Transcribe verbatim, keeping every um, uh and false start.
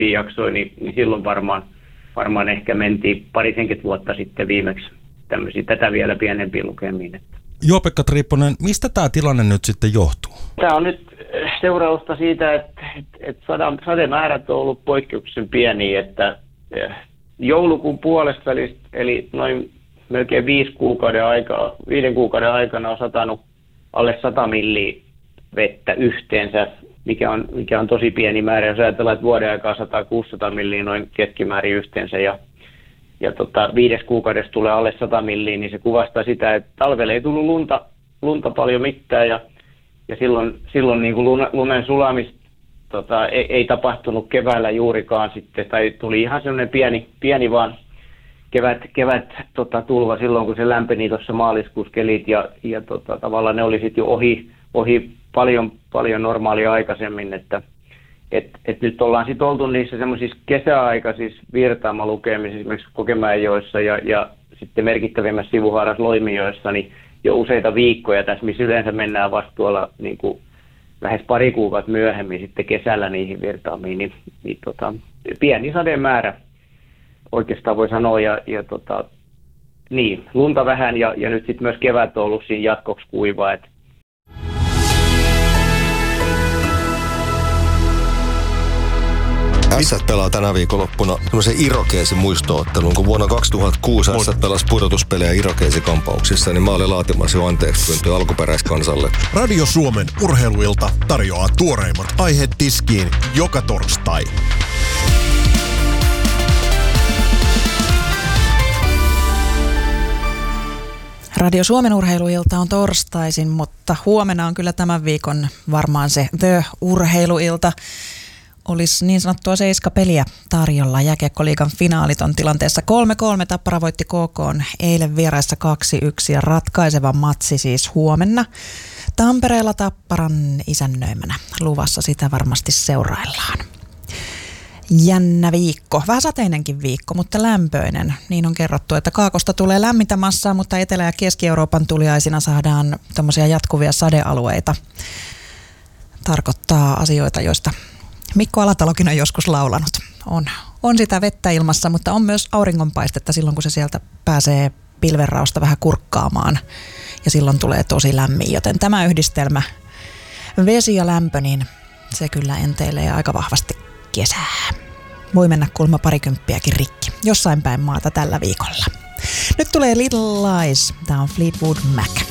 jaksoi, niin, niin silloin varmaan, varmaan ehkä mentiin parisenkymmentä vuotta sitten viimeksi tämmöisiä tätä vielä pienempiä lukemiin. Juha-Pekka Triipponen, mistä tämä tilanne nyt sitten johtuu? Tämä on nyt seurausta siitä, että, että, että sademäärät on ollut poikkeuksellisen pieniä, että joulukuun puolesta välistä, eli noin melkein viisi kuukauden aikaa, viiden kuukauden aikana on satanut alle sata milliä vettä yhteensä, mikä on, mikä on tosi pieni määrä. Jos ajatellaan, että vuoden aikaa sata kuusisataa milliä noin keskimäärin yhteensä ja, ja tota, viides kuukaudessa tulee alle sata milliä, niin se kuvastaa sitä, että talvella ei tullut lunta, lunta paljon mitään ja, ja silloin, silloin niin kuin lumen sulamista tota, ei, ei tapahtunut keväällä juurikaan sitten, tai tuli ihan sellainen pieni, pieni vaan kevät, kevät tota, tulva silloin, kun se lämpeni tuossa maaliskuussa kelit ja, ja tota, tavallaan ne oli sitten jo ohi, ohi paljon, paljon normaalia aikaisemmin, että et, et nyt ollaan sitten oltu niissä semmoisissa kesäaikaisissa virtaamalukemisissa, esimerkiksi Kokemäenjoissa ja, ja sitten merkittävimmässä sivuhaarassa Loimijoissa, niin jo useita viikkoja tässä, missä yleensä mennään vasta tuolla niin kuin lähes pari kuukautta myöhemmin sitten kesällä niihin virtaamiin, niin, niin tota, pieni sademäärä oikeastaan voi sanoa, ja, ja tota, niin, lunta vähän, ja, ja nyt sitten myös kevät on ollut siinä jatkoksi kuivaa. Et. Ässät pelaa tänä viikonloppuna tämmöisen Irokeesin muistoottelun, kun vuonna kaksituhattakuusi Ässät pelasi pudotuspelejä Irokeesikampauksissa, niin mä olin laatimassa jo anteeksi pyyntöä alkuperäiskansalle. Radio Suomen urheiluilta tarjoaa tuoreimmat aiheet tiskiin joka torstai. Radio Suomen urheiluilta on torstaisin, mutta huomenna on kyllä tämän viikon varmaan se The-urheiluilta. Olisi niin sanottua seiskapeliä tarjolla. Jääkiekkoliigan finaalit on tilanteessa kolme kolme. Tappara voitti K K:n eilen vieraissa kaksi yksi ja ratkaiseva matsi siis huomenna. Tampereella Tapparan isännöimänä. Luvassa sitä varmasti seuraillaan. Jännä viikko. Vähän sateinenkin viikko, mutta lämpöinen. Niin on kerrottu, että kaakosta tulee lämmintä massaa, mutta Etelä- ja Keski-Euroopan tuliaisina saadaan tämmöisiä jatkuvia sadealueita. Tarkoittaa asioita, joista Mikko Alatalokin on joskus laulanut. On, on sitä vettä ilmassa, mutta on myös auringonpaistetta silloin, kun se sieltä pääsee pilvenraosta vähän kurkkaamaan. Ja silloin tulee tosi lämmin, joten tämä yhdistelmä, vesi ja lämpö, niin se kyllä enteilee aika vahvasti kesää. Voi mennä kulma parikymppiäkin rikki jossain päin maata tällä viikolla. Nyt tulee Little Lies. Tämä on Fleetwood Mac.